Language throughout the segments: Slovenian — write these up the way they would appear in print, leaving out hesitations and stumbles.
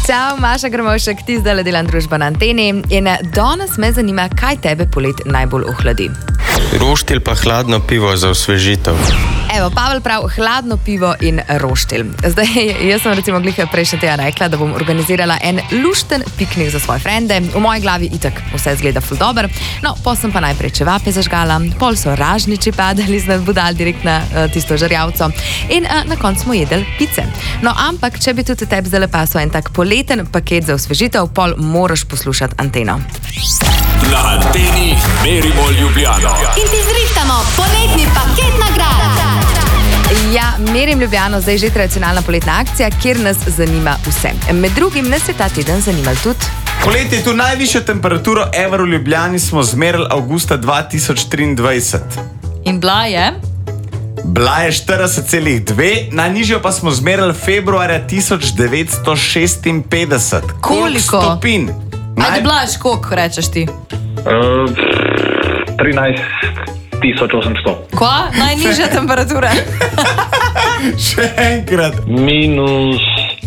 Čau, Maša Grmovšek, ti zdaj delam družba na Anteni in danes me zanima, kaj tebe polet najbolj ohladi. Roštilj pa hladno pivo za osvežitev. Evo, Pavel prav, hladno pivo in roštilj. Zdaj, jaz sem recimo glih prejšnji teden rekla, da bom organizirala en lušten piknik za svoje frende. V moji glavi itak vse zgleda ful dober. No, pol sem pa najprej čevape zažgala, pol so ražniči padali z nadbudal direkt na tisto žarjavco in na koncu smo jedli pice. No, ampak, če bi tudi tebi zdaj pasal en tak poleten paket za osvežitev, pol moraš poslušati Anteno. Na Anteni merimo Ljubljano. In ti zrihtamo poletni paket nagrad. Ja, Merim Ljubljano, zdaj že tradicionalna poletna akcija, kjer nas zanima vse. Med drugim nas je ta teden zanimali tudi... Poleti tu najvišjo temperaturo ever v Ljubljani smo zmerali avgusta 2023. In bila je? Bila je 40,2, najnižjo pa smo zmerali februarja 1956. Koliko? Stopinj? Ajde, blaž, koliko rečeš ti? 13.800. Kva? Najnižja temperatura? Še enkrat. Minus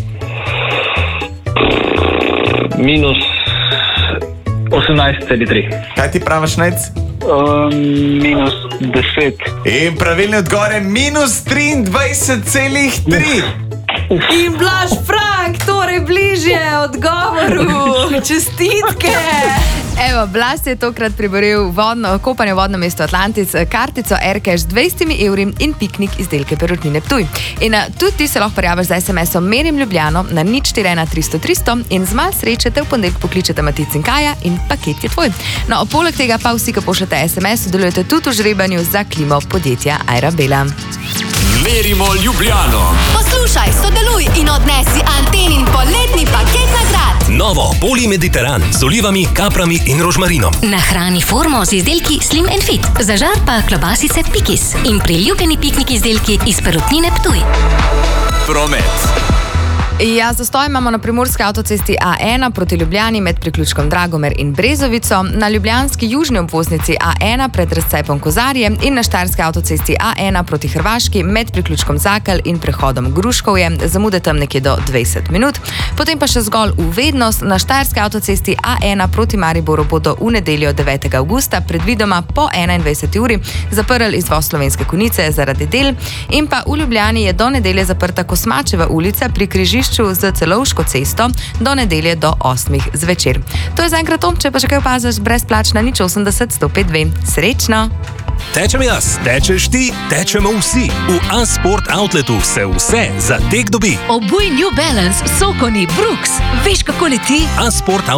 18,3. Kaj ti praviš, Nec? Minus 10. In pravilni odgovor je minus 23,3. In Blaž Frank, torej bližje odgovoru. Čestitke. Evo, Blaž je tokrat priboril kopanje v vodnem mestu Atlantis, kartico Aircash 200 evri in piknik izdelke Perutnine Ptuj. In tudi ti se lahko prijaviš za SMS-om Merim Ljubljano na 041 300 300 in z malo sreče te v ponedeljek pokličete Matic in Kaja in paket je tvoj. No, poleg tega pa vsi, ki pošljete SMS, sodelujete tudi v žrebanju za klimo podjetja Airabela. Merimo Ljubljano. Poslušaj, sodeluj in odnesi Antenin poletni paket nagrad. Novo Poli Mediteran z olivami, kaprami in rožmarinom. Nahrani formo z izdelki Slim & Fit. Zažar pa klobasice Pikis in priljubljeni piknik izdelki iz Perutnine Ptuj. Promet. Ja, zastoj imamo na primorski avtocesti A1 proti Ljubljani med priključkom Dragomer in Brezovico, na ljubljanski južni obvoznici A1 pred razcepom Kozarje in na štajerski avtocesti A1 proti Hrvaški med priključkom Zakal in prehodom Gruškovje, zamude tam nekje do 20 minut. Potem pa še zgolj v vednost, na štajerski avtocesti A1 proti Mariboru bodo v nedeljo 9. avgusta predvidoma po 21. uri zaprli izvoz Slovenske Konjice zaradi del in pa v Ljubljani je do nedelje zaprta Kosmačeva ulica pri križišču z Celovško cesto do nedelje do 8. zvečer. To je zaenkrat to, če pa še kaj opaziš, brezplačna 080 105 2. Srečno! Tečem jaz, tečeš ti, tečemo vsi. V A-Sport Outletu se vse za tek dobi. Obuj New Balance, Sokoni, Brooks. Veš, kako leti? A-Sport